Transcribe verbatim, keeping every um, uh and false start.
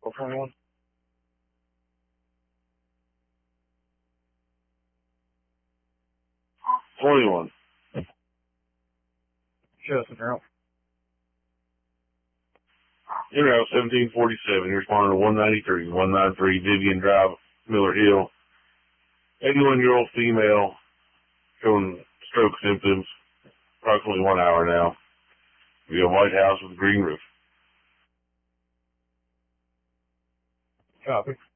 twenty-one. twenty-one. Show us the girl. In route seventeen forty-seven, you're responding to one ninety-three, one ninety-three Vivian Drive, Miller Hill. eighty-one-year-old female showing stroke symptoms, approximately one hour now. We have a white house with a green roof. Copy.